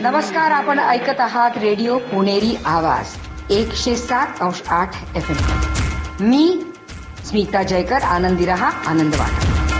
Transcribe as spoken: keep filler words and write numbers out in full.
नमस्कार, आपण ऐकत आहात रेडिओ पुणेरी आवाज एकशे सात अंश आठ एफ एम. मी स्मिता जयकर. आनंदी रहा, आनंद वाटा.